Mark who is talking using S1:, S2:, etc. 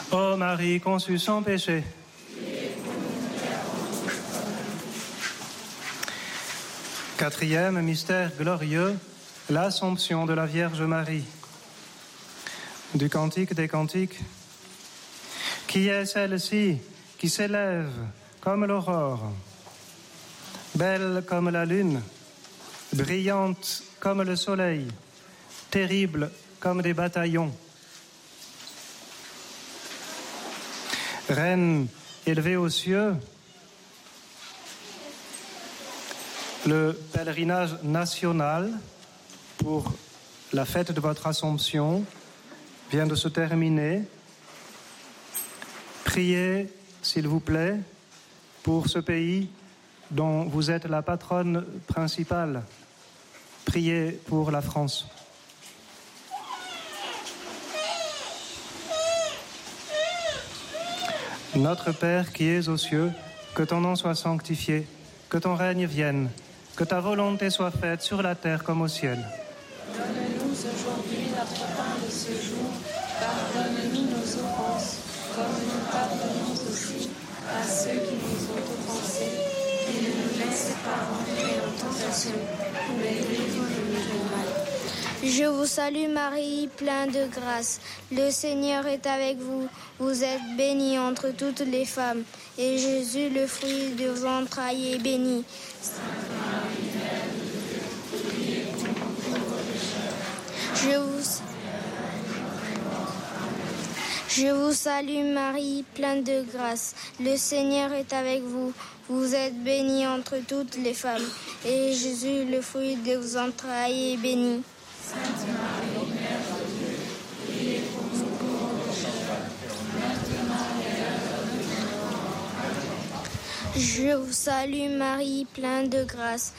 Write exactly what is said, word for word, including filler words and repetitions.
S1: Ô Marie conçue sans péché. Quatrième mystère glorieux, l'Assomption de la Vierge Marie. Du Cantique des Cantiques. Qui est celle-ci qui s'élève comme l'aurore, belle comme la lune, brillante comme le soleil, terrible comme des bataillons. Reine élevée aux cieux, le pèlerinage national pour la fête de votre Assomption vient de se terminer. Priez, s'il vous plaît, pour ce pays dont vous êtes la patronne principale. Priez pour la France. Notre Père qui es aux cieux, que ton nom soit sanctifié, que ton règne vienne, que ta volonté soit faite sur la terre comme au ciel.
S2: Donne-nous aujourd'hui notre pain de ce jour. Pardonne-nous nos offenses, comme nous pardonnons aussi à ceux qui nous ont offensés. Et ne nous laisse pas entrer en tentation, mais délivre-nous du mal.
S3: Je vous salue Marie, pleine de grâce. Le Seigneur est avec vous. Vous êtes bénie entre toutes les femmes. Et Jésus, le fruit de vos entrailles, est béni. Je vous... Je vous salue Marie, pleine de grâce. Le Seigneur est avec vous. Vous êtes bénie entre toutes les femmes. Et Jésus, le fruit de vos entrailles, est béni.
S2: Sainte Marie, Mère de Dieu, priez pour nous pauvres pécheurs, maintenant et à l'heure de notre mort. Amen.
S3: Je vous salue Marie, pleine de grâce.